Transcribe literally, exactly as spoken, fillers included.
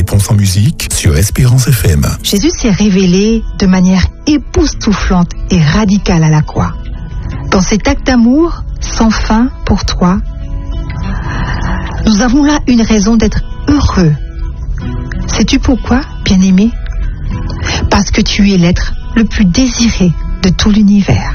réponse en musique sur Espérance F M. Jésus s'est révélé de manière époustouflante et radicale à la croix. Dans cet acte d'amour sans fin pour toi, nous avons là une raison d'être heureux. Sais-tu pourquoi, bien-aimé? Parce que tu es l'être le plus désiré de tout l'univers.